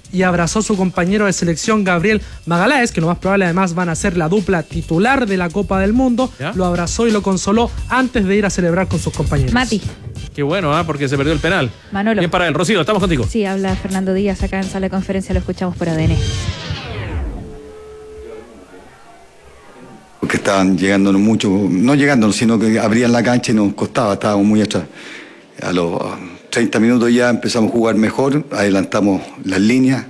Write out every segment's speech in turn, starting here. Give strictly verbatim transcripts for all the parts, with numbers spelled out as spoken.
y abrazó a su compañero de selección Gabriel Magaláes, que lo más probable además van a ser la dupla titular de la Copa del Mundo. ¿Ya? Lo abrazó y lo consoló antes de ir a celebrar con sus compañeros. Mati. Qué bueno, ¿eh? Porque se perdió el penal. Manolo. Bien para él. Rocío, estamos contigo. Sí, habla Fernando Díaz acá en sala de conferencia, lo escuchamos por A D N. Porque estaban llegándonos mucho, no llegándonos, sino que abrían la cancha y nos costaba, estábamos muy atrás. A los treinta minutos ya empezamos a jugar mejor, adelantamos las líneas.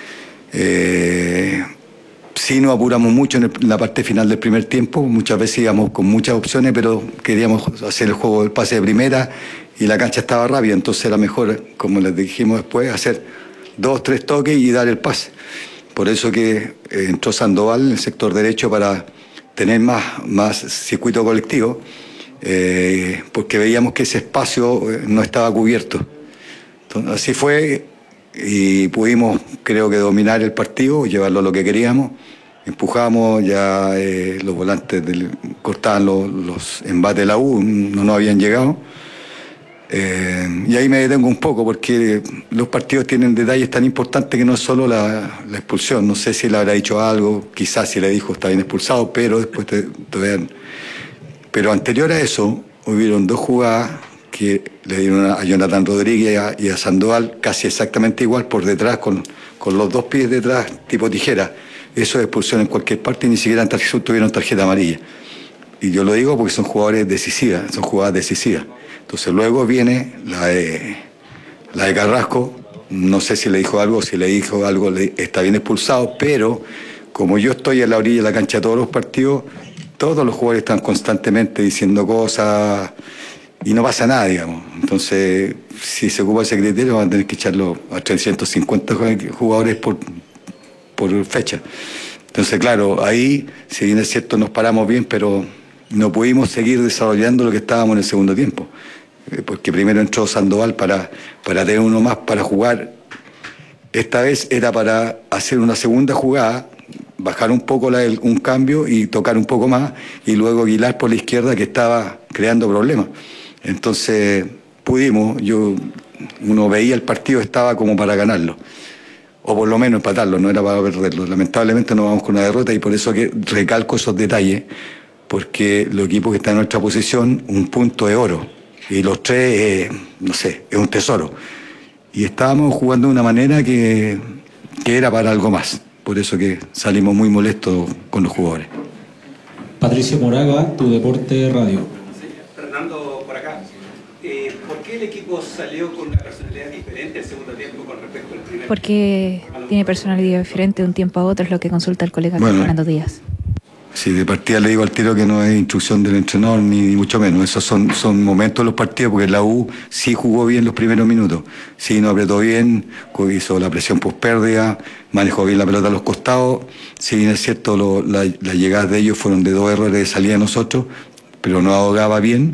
Eh, sí nos apuramos mucho en, el, en la parte final del primer tiempo, muchas veces íbamos con muchas opciones, pero queríamos hacer el juego del pase de primera y la cancha estaba rápida, entonces era mejor, como les dijimos después, hacer dos, tres toques y dar el pase. Por eso que eh, entró Sandoval en el sector derecho para tener más, más circuito colectivo, eh, porque veíamos que ese espacio no estaba cubierto. Entonces, así fue y pudimos, creo que, dominar el partido, llevarlo a lo que queríamos. Empujamos, ya eh, los volantes del, cortaban los, los embates de la U, no nos habían llegado. Eh, y ahí me detengo un poco porque los partidos tienen detalles tan importantes que no es solo la, la expulsión. No sé si le habrá dicho algo, quizás si le dijo está bien expulsado, pero después te, te vean. Pero anterior a eso hubieron dos jugadas que le dieron a Jonathan Rodríguez y a, y a Sandoval casi exactamente igual por detrás, con, con los dos pies detrás tipo tijera. Eso es expulsión en cualquier parte y ni siquiera en tarjeta, tuvieron tarjeta amarilla. Y yo lo digo porque son jugadores decisivas, son jugadas decisivas. Entonces luego viene la de, la de Carrasco, no sé si le dijo algo, si le dijo algo, le, está bien expulsado, pero como yo estoy en la orilla de la cancha todos los partidos, todos los jugadores están constantemente diciendo cosas y no pasa nada, digamos. Entonces, si se ocupa ese criterio, van a tener que echarlo a trescientos cincuenta jugadores por, por fecha. Entonces, claro, ahí, si bien es cierto, nos paramos bien, pero no pudimos seguir desarrollando lo que estábamos en el segundo tiempo. Porque primero entró Sandoval para, para tener uno más para jugar. Esta vez era para hacer una segunda jugada, bajar un poco la, un cambio y tocar un poco más, y luego Aguilar por la izquierda, que estaba creando problemas. Entonces pudimos, yo uno veía el partido, estaba como para ganarlo, o por lo menos empatarlo, no era para perderlo. Lamentablemente nos vamos con una derrota y por eso que recalco esos detalles, porque los equipos que están en nuestra posición, un punto de oro. Y los tres, eh, no sé, es un tesoro. Y estábamos jugando de una manera que, que era para algo más. Por eso que salimos muy molestos con los jugadores. Patricio Moraga, Tu Deporte Radio. Sí, Fernando, por acá. Eh, ¿Por qué el equipo salió con una personalidad diferente el segundo tiempo con respecto al primer? Porque tiene personalidad diferente de un tiempo a otro, es lo que consulta el colega bueno, Fernando Díaz. Sí, de partida le digo al tiro que no es instrucción del entrenador, ni, ni mucho menos. Esos son, son momentos de los partidos, porque la U sí jugó bien los primeros minutos. Sí, nos apretó bien, hizo la presión post pérdida, manejó bien la pelota a los costados. Si bien es cierto, lo, la, las llegadas de ellos fueron de dos errores de salida de nosotros, pero nos ahogaba bien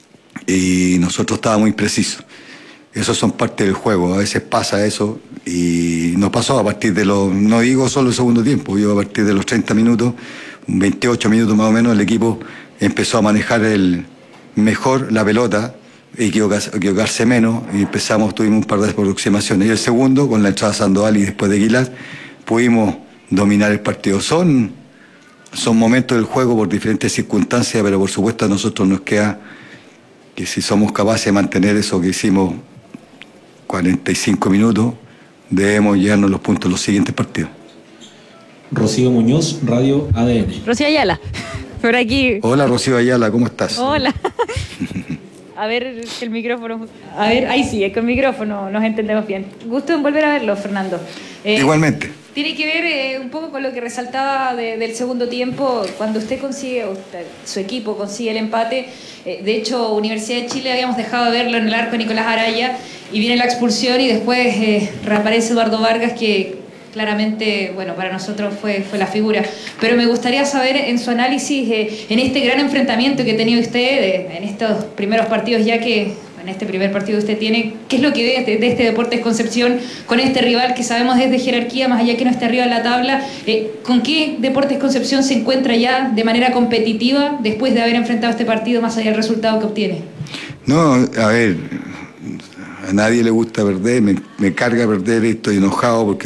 y nosotros estábamos muy precisos. Esos son parte del juego, a veces pasa eso y nos pasó a partir de los, no digo solo el segundo tiempo, digo a partir de los treinta minutos, veintiocho minutos más o menos, el equipo empezó a manejar el mejor la pelota, equivocarse, equivocarse menos, y empezamos, tuvimos un par de aproximaciones. Y el segundo, con la entrada de Sandoval y después de Aguilar, pudimos dominar el partido. Son, son momentos del juego por diferentes circunstancias, pero por supuesto a nosotros nos queda que si somos capaces de mantener eso que hicimos cuarenta y cinco minutos, debemos llevarnos los puntos en los siguientes partidos. Rocío Muñoz, Radio A D N. Rocío Ayala, por aquí. Hola Rocío Ayala, ¿cómo estás? Hola. A ver el micrófono. A ver, ahí sí, es con el micrófono nos entendemos bien. Gusto en volver a verlo, Fernando. Eh, Igualmente. Tiene que ver eh, un poco con lo que resaltaba de, del segundo tiempo, cuando usted consigue, usted, su equipo consigue el empate. Eh, de hecho, Universidad de Chile habíamos dejado de verlo en el arco de Nicolás Araya, y viene la expulsión y después eh, reaparece Eduardo Vargas, que claramente, bueno, para nosotros fue, fue la figura. Pero me gustaría saber en su análisis, eh, en este gran enfrentamiento que ha tenido usted, eh, en estos primeros partidos ya que, en este primer partido usted tiene, ¿qué es lo que ve de, de este Deportes Concepción con este rival que sabemos es de jerarquía, más allá que no esté arriba en la tabla? Eh, ¿Con qué Deportes Concepción se encuentra ya de manera competitiva después de haber enfrentado este partido, más allá del resultado que obtiene? No, a ver, a nadie le gusta perder, me, me carga perder, estoy enojado porque